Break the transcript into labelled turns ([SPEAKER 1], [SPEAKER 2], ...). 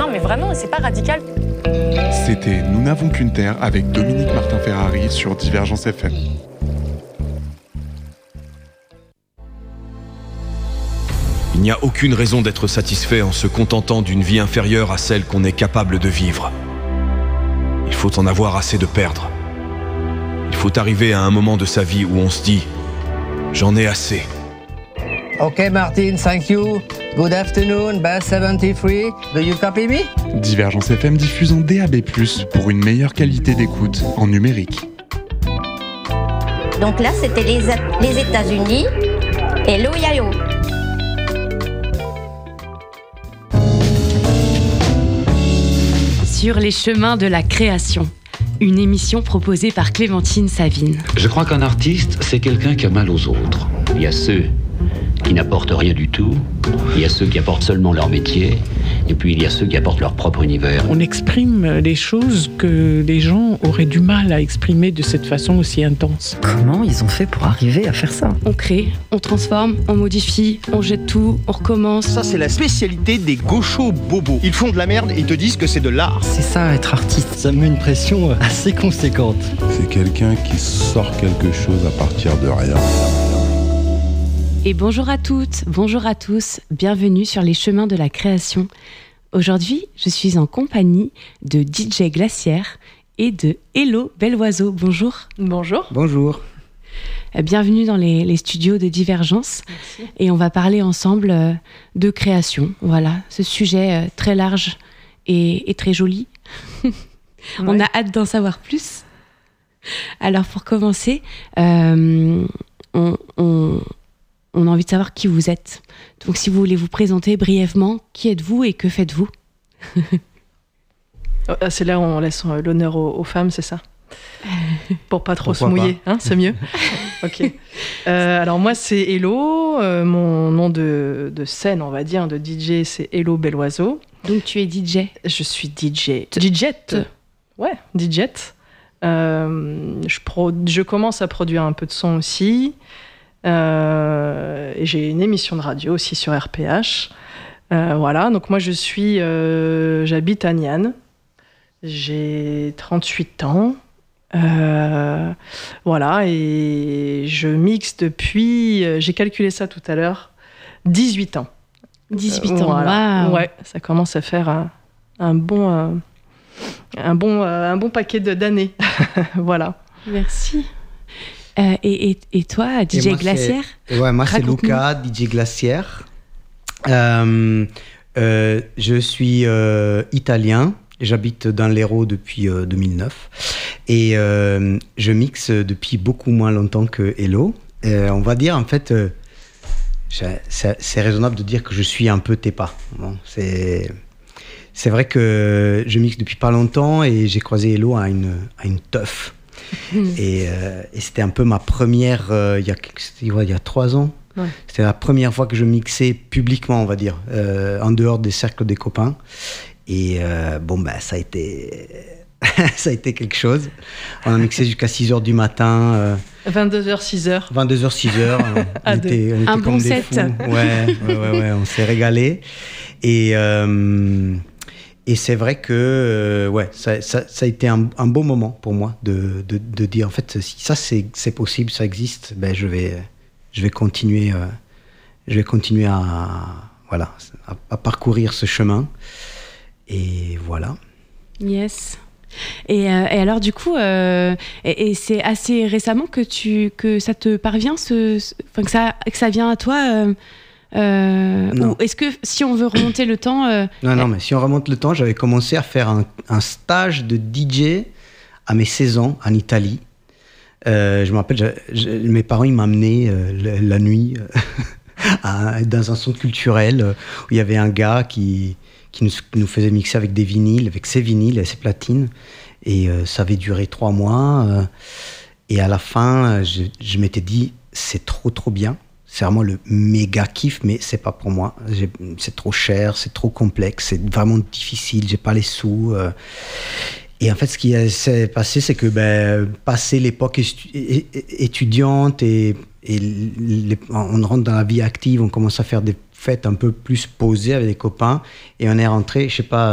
[SPEAKER 1] Non, mais vraiment, c'est pas radical.
[SPEAKER 2] C'était Nous n'avons qu'une terre avec Dominique Martin-Ferrari sur Divergence FM.
[SPEAKER 3] Il n'y a aucune raison d'être satisfait en se contentant d'une vie inférieure à celle qu'on est capable de vivre. Il faut en avoir assez de perdre. Il faut arriver à un moment de sa vie où on se dit « J'en ai assez ».
[SPEAKER 4] Ok, Martin, thank you. Good afternoon, Bass 73. Do you copy me?
[SPEAKER 2] Divergence FM diffuse en DAB+, pour une meilleure qualité d'écoute en numérique.
[SPEAKER 5] Donc là, c'était les États-Unis et l'Ohio.
[SPEAKER 6] Sur les chemins de la création, une émission proposée par Clémentine Savine.
[SPEAKER 7] Je crois qu'un artiste, c'est quelqu'un qui a mal aux autres. Il y a ceux qui n'apportent rien du tout, il y a ceux qui apportent seulement leur métier, et puis il y a ceux qui apportent leur propre univers.
[SPEAKER 8] On exprime des choses que les gens auraient du mal à exprimer de cette façon aussi intense.
[SPEAKER 9] Comment ils ont fait pour arriver à faire ça?
[SPEAKER 6] On crée, on transforme, on modifie, on jette tout, on recommence.
[SPEAKER 10] Ça, c'est la spécialité des gauchos bobos. Ils font de la merde et ils te disent que c'est de l'art.
[SPEAKER 9] C'est ça, être artiste.
[SPEAKER 11] Ça me met une pression assez conséquente.
[SPEAKER 12] C'est quelqu'un qui sort quelque chose à partir de rien.
[SPEAKER 6] Et bonjour à toutes, bonjour à tous, bienvenue sur les chemins de la création. Aujourd'hui, je suis en compagnie de DJ Glaciaire et de Hello Belloiseau. Bonjour.
[SPEAKER 13] Bonjour.
[SPEAKER 9] Bonjour.
[SPEAKER 6] Bienvenue dans les studios de Divergence. Merci. Et on va parler ensemble de création. Voilà, ce sujet très large et très joli. On a hâte d'en savoir plus. Alors pour commencer, on a envie de savoir qui vous êtes. Donc si vous voulez vous présenter brièvement, qui êtes-vous et que faites-vous?
[SPEAKER 13] C'est là où on laisse l'honneur aux femmes, c'est ça? Pour pas trop se mouiller, hein, c'est mieux. Ok. Alors moi c'est Hello, mon nom de scène, on va dire, de DJ, c'est Hello Belloiseau.
[SPEAKER 6] Donc tu es DJ? Je
[SPEAKER 13] suis DJ. DJette. Ouais, DJette. Je commence à produire un peu de son aussi. Et j'ai une émission de radio aussi sur RPH. Voilà, donc moi j'habite à Niane. J'ai 38 ans. Voilà, et je mixe depuis, j'ai calculé ça tout à l'heure, 18 ans.
[SPEAKER 6] 18 ans,
[SPEAKER 13] voilà.
[SPEAKER 6] Wow.
[SPEAKER 13] Ouais, ça commence à faire un bon paquet d'années. Voilà.
[SPEAKER 6] Merci. Et toi, DJ Glaciaire?
[SPEAKER 9] Moi c'est Luca, DJ Glaciaire. Je suis italien, j'habite dans l'Hérault depuis 2009 et je mixe depuis beaucoup moins longtemps que Hello. On va dire en fait, c'est raisonnable de dire que je suis un peu Tepa. Bon, c'est vrai que je mixe depuis pas longtemps et j'ai croisé Hello à une teuf. Et c'était un peu ma première, il y a 3 ans. Ouais. C'était la première fois que je mixais publiquement, on va dire, en dehors des cercles des copains. Et ça a été quelque chose. On a mixé jusqu'à 6h du matin.
[SPEAKER 13] 22h, 6h.
[SPEAKER 9] 22h, 6h. On était
[SPEAKER 6] un
[SPEAKER 9] comme
[SPEAKER 6] bon
[SPEAKER 9] des
[SPEAKER 6] set.
[SPEAKER 9] Fous. Ouais, on s'est régalé. Et c'est vrai que ça a été un beau moment pour moi de dire en fait si ça c'est possible, ça existe, ben je vais continuer à parcourir ce chemin et voilà.
[SPEAKER 6] Yes. Et alors du coup et c'est assez récemment que ça te parvient que ça vient à toi. Ou est-ce que si on veut remonter le temps...
[SPEAKER 9] Non, mais si on remonte le temps, j'avais commencé à faire un stage de DJ à mes 16 ans en Italie. Je me rappelle, mes parents ils m'amenaient la nuit dans un centre culturel où il y avait un gars qui nous faisait mixer avec des vinyles, avec ses vinyles et ses platines. Et ça avait duré 3 mois. Et à la fin, je m'étais dit, c'est trop bien. C'est vraiment le méga kiff, mais c'est pas pour moi. C'est trop cher, c'est trop complexe, c'est vraiment difficile, j'ai pas les sous. Et en fait, ce qui s'est passé, c'est que passé l'époque étudiante et on rentre dans la vie active, on commence à faire des fêtes un peu plus posées avec des copains et on est rentré, je sais pas,